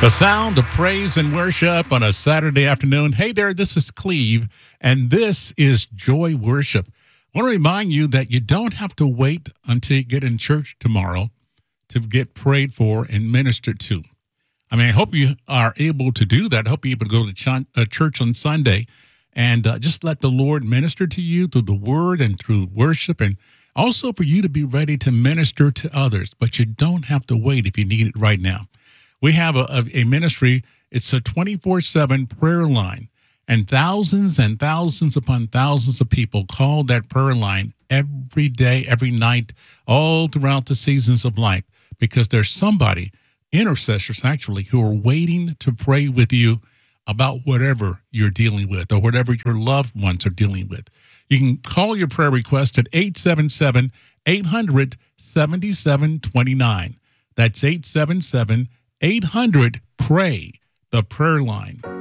The sound of praise and worship on a Saturday afternoon. Hey there, this is Cleve, and this is Joy Worship. I want to remind you that you don't have to wait until you get in church tomorrow to get prayed for and ministered to. I hope you are able to do that. I hope you're able to go to church on Sunday and just let the Lord minister to you through the word and through worship, and also for you to be ready to minister to others. But you don't have to wait if you need it right now. We have a ministry. It's a 24/7 prayer line, and thousands upon thousands of people call that prayer line every day, every night, all throughout the seasons of life, because there's somebody, intercessors actually, who are waiting to pray with you about whatever you're dealing with or whatever your loved ones are dealing with. You can call your prayer request at 877-800-7729. That's 877-800-PRAY, the prayer line.